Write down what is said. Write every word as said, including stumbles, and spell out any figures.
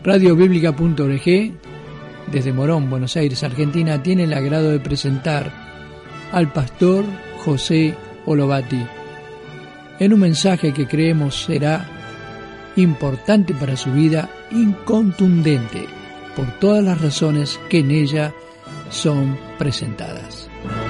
radio bíblica punto org, desde Morón, Buenos Aires, Argentina, tiene el agrado de presentar al pastor José Olovati en un mensaje que creemos será importante para su vida, incontundente por todas las razones que en ella son presentadas.